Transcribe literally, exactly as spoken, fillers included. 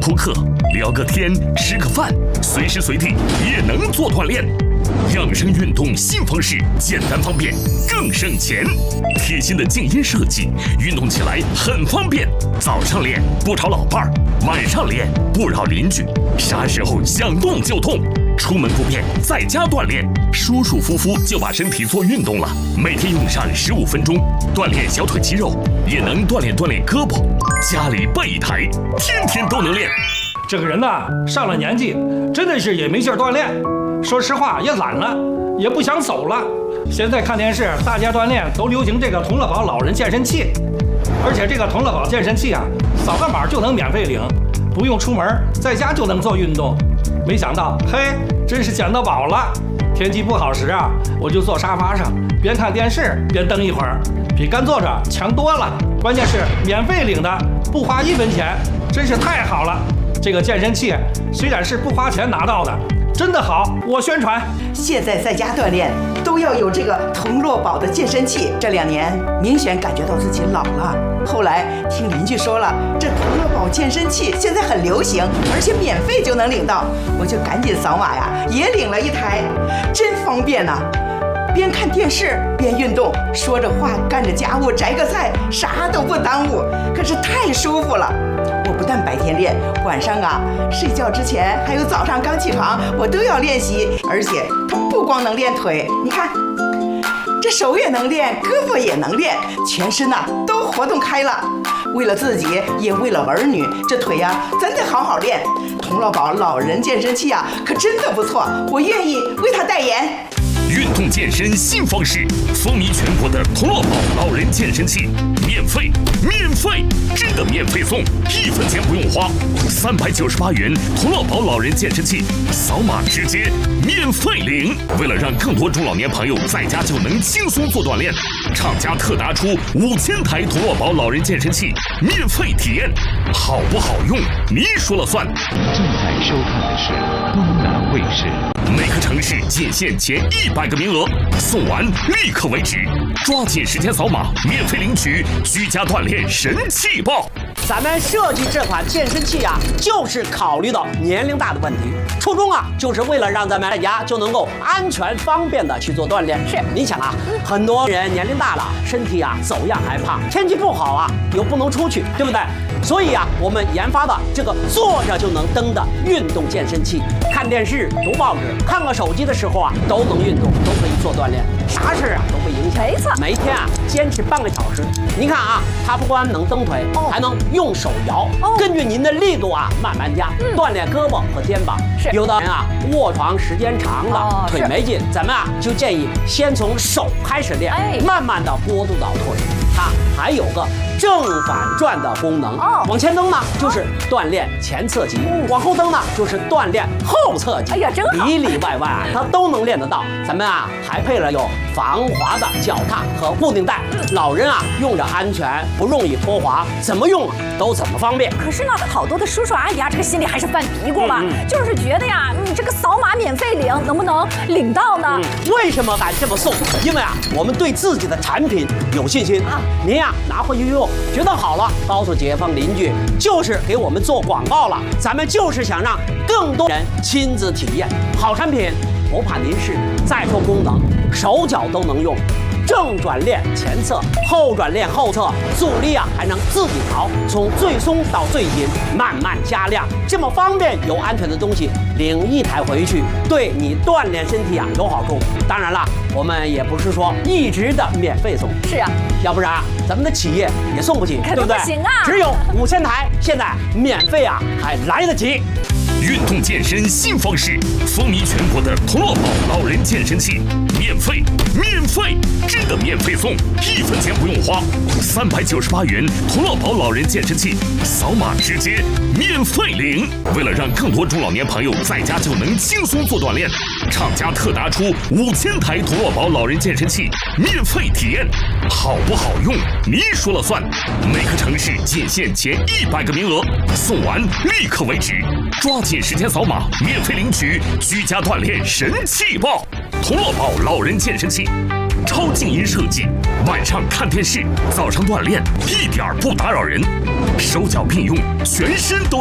扑克、聊个天、吃个饭，随时随地也能做锻炼。养生运动新方式，简单方便，更省钱。贴心的静音设计，运动起来很方便。早上练不吵老伴儿，晚上练不扰邻居，啥时候想动就动。出门不便，在家锻炼，舒舒服服就把身体做运动了。每天用上十五分钟，锻炼小腿肌肉，也能锻炼锻炼胳膊。家里备一台，天天都能练。 这个人呐，上了年纪，真的是也没劲儿锻炼。说实话，也懒了，也不想走了。现在看电视，大家锻炼都流行这个同乐宝老人健身器，而且这个同乐宝健身器啊，扫个码就能免费领，不用出门，在家就能做运动。没想到，嘿，真是捡到宝了！天气不好时啊，我就坐沙发上，边看电视边蹬一会儿，比干坐着强多了。关键是免费领的，不花一分钱，真是太好了。这个健身器虽然是不花钱拿到的，真的好，我宣传。 现在在家锻炼都要有这个同乐宝的健身器。这两年明显感觉到自己老了，后来听邻居说了，这同乐宝健身器现在很流行，而且免费就能领到，我就赶紧扫码呀，也领了一台，真方便呐、啊。边看电视边运动，说着话干着家务，摘个菜，啥都不耽误，可是太舒服了。我不但白天练，晚上啊睡觉之前还有早上刚起床，我都要练习。而且它不光能练腿，你看这手也能练，胳膊也能练，全身呐、啊、都活动开了。为了自己，也为了儿女，这腿呀、啊、真得好好练。同乐宝老人健身器啊，可真的不错，我愿意为他代言。 运动健身新方式，风靡全国的同乐宝老人健身器，免费，免费，真的免费送，一分钱不用花，三百九十八元同乐宝老人健身器，扫码直接免费领。为了让更多中老年朋友在家就能轻松做锻炼，厂家特拿出五千台同乐宝老人健身器免费体验，好不好用你说了算。 正在收看的是东南卫视。 每个城市仅限前一百个名额，送完立刻为止，抓紧时间扫码，免费领取居家锻炼神器包。 咱们设计这款健身器啊，就是考虑到年龄大的问题，初衷啊，就是为了让咱们在家就能够安全方便的去做锻炼。是，你想啊，很多人年龄大了，身体啊走样还胖，天气不好啊又不能出去，对不对？所以啊，我们研发的这个坐着就能蹬的运动健身器，看电视、读报纸、看个手机的时候啊，都能运动，都可以做锻炼，啥事啊都不影响。 没错， 每天啊坚持半个小时。您看啊，它不光能蹬腿，哦、还能用手摇，哦、根据您的力度啊慢慢加，嗯、锻炼胳膊和肩膀。是，有的人啊卧床时间长了，哦、腿没劲，咱们啊就建议先从手开始练，哎、慢慢的过渡到腿。它还有个正反转的功能，哦、往前蹬呢就是锻炼前侧肌，嗯、往后蹬呢就是锻炼后侧肌。哎呀，真好，里里外外啊它都能练得到。咱们啊还配了有防滑的脚踏和固定带，嗯、老人啊用着安全，不容易脱滑，怎么用都怎么方便。 可是呢，好多的叔叔阿姨啊，这个心里还是犯嘀咕嘛，嗯嗯、就是觉得呀，你这个扫码免费领，能不能领到呢？嗯、 为什么敢这么送？因为啊，我们对自己的产品有信心啊。您呀、啊、拿回去用，觉得好了，告诉街坊邻居，就是给我们做广告了。咱们就是想让更多人亲自体验好产品，不怕您试。再说功能，手脚都能用。正转练前侧，后转练后侧，阻力啊还能自己调，从最松到最紧，慢慢加量，这么方便又安全的东西，领一台回去，对你锻炼身体啊有好处。当然了，我们也不是说一直的免费送， 是啊， 要不然咱们的企业也送不起，对不对？ 不行啊， 只有五千台，现在免费啊还来得及。 运动健身新方式，风靡全国的同乐宝老人健身器，免费，免费，真的免费送，一分钱不用花，三百九十八元同乐宝老人健身器，扫码直接免费领。为了让更多中老年朋友在家就能轻松做锻炼，厂家特拿出五千台同乐宝老人健身器免费体验，好不好用你说了算。每个城市仅限前一百个名额，送完立刻为止，抓紧时间扫码，免费领取居家锻炼神器包。同乐宝老人健身器，超静音设计，晚上看电视，早上锻炼，一点不打扰人，手脚并用，全身都